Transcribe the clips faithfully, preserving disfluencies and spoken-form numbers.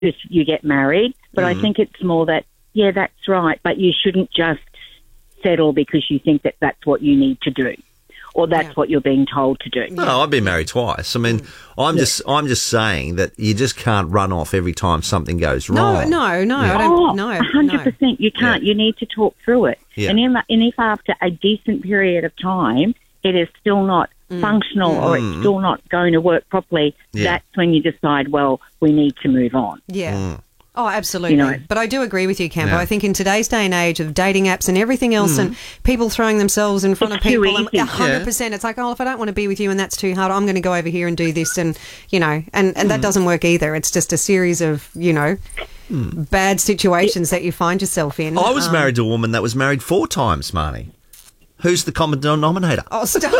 if you get married. But Mm. I think it's more that, yeah, that's right, but you shouldn't just settle because you think that that's what you need to do or that's Yeah. what you're being told to do. No, I've been married twice. I mean, I'm just I'm just saying that you just can't run off every time something goes No, wrong. no, no, Yeah. I don't. Oh, no, one hundred no. percent. You can't. You need to talk through it. Yeah. And, in, and if after a decent period of time it is still not functional or it's still not going to work properly, Yeah. that's when you decide, well, we need to move on. Yeah. Oh, absolutely. You know. But I do agree with you, Campo. Yeah. I think in today's day and age of dating apps and everything else and people throwing themselves in front It's of too people, and easy. one hundred percent it's like, oh, if I don't want to be with you and that's too hard, I'm going to go over here and do this and, you know, and, and that doesn't work either. It's just a series of, you know, bad situations that you find yourself in. I was Um, married to a woman that was married four times, Marnie. Who's the common denominator? Oh, stop.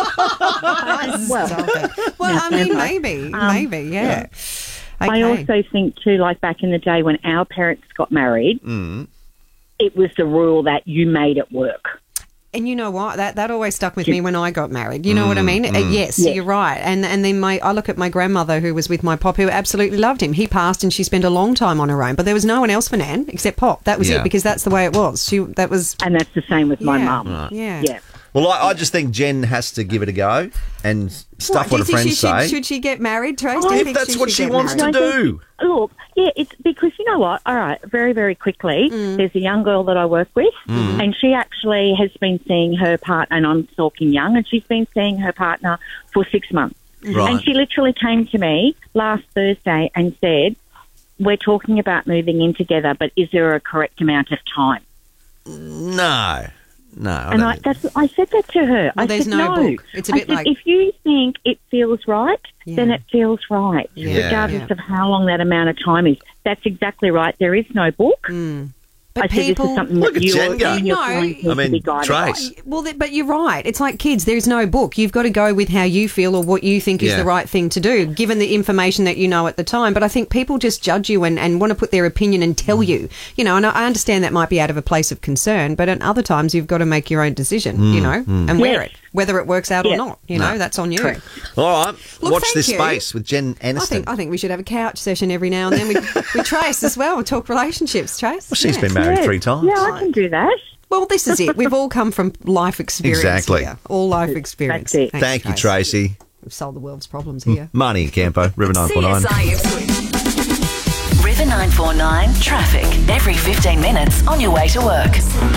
Well, Stop it. Well, I mean, maybe, maybe, yeah. Okay. I also think, too, like back in the day when our parents got married, it was the rule that you made it work. And you know what? That that always stuck with me when I got married. You know what I mean? Uh, yes, Yes. you're right. And and then my I look at my grandmother who was with my pop, who absolutely loved him. He passed and she spent a long time on her own, but there was no one else for Nan except Pop. That was Yeah. it, because that's the way it was. She that was And that's the same with my yeah, mum. Yeah. Yeah. Well, I, I just think Jen has to give it a go and stuff what, do you her think friends she say. should, should she get married, Trace? Do you if think that's what should she get wants married? to I do. Look, yeah, it's because you know what? All right, very, very quickly, Mm. there's a young girl that I work with, and she actually has been seeing her partner, and I'm talking young, and she's been seeing her partner for six months. Right. And she literally came to me last Thursday and said, we're talking about moving in together, but is there a correct amount of time? No. No. I And don't I, think- that's, I said that to her. Well, I there's said, no no. book. It's a I bit said, like- if you think it feels right, then Yeah. it feels right, Yeah. regardless Yeah. of how long that amount of time is. That's exactly right. There is no book. But I said this people is something Look that at you Jen go. and your No. feelings need I mean, to be guided Trace. by. Well, th- but you're right. It's like kids. There's no book. You've got to go with how you feel or what you think is Yeah. the right thing to do, given the information that you know at the time. But I think people just judge you and, and want to put their opinion and tell you, you know, and I I understand that might be out of a place of concern, but at other times you've got to make your own decision, you know, and wear Yes. it, whether it works out or Yes. not. You know, that's on you. Correct. All right. Look, Watch thank this you. space with Jen I Aniston. think I think we should have a couch session every now and then. We, we Trace as well. We talk relationships, Trace. well, she's Yeah. been married Yeah. three times. Yeah, I can do that. Well, this is it. We've all come from life experience Exactly. here. All life experience. That's it. Thanks, Thank you, Trace. Tracy. We've solved the world's problems here. Marnie and Campo, River nine four nine. C S I Ipswich. River nine four nine traffic. Every fifteen minutes on your way to work.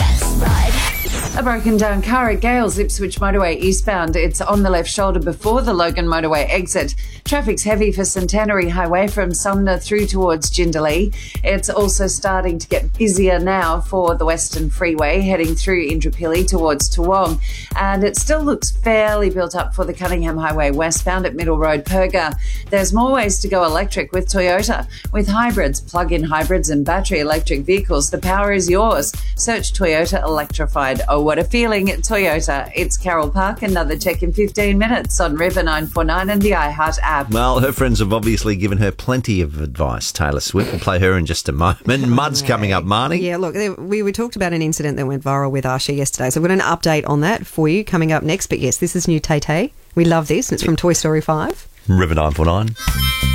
A broken down car at Gales Ipswich Motorway eastbound. It's on the left shoulder before the Logan Motorway exit. Traffic's heavy for Centenary Highway from Sumner through towards Jindalee. It's also starting to get busier now for the Western Freeway heading through Indooroopilly towards Toowong. And it still looks fairly built up for the Cunningham Highway westbound at Middle Road Perga. There's more ways to go electric with Toyota. With hybrids, plug-in hybrids and battery electric vehicles, the power is yours. Search Toyota Electrified. Oh, what a feeling at Toyota. It's Carol Park, another check in fifteen minutes on River nine four nine and the iHeart app. Well, her friends have obviously given her plenty of advice. Taylor Swift will play her in just a moment. Mud's coming up, Marnie. Yeah, look, there- we, we talked about an incident that went viral with Asha yesterday, so we've got an update on that for you coming up next. But yes, this is new Tay Tay. We love this, and it's from Toy Story five. River nine four nine.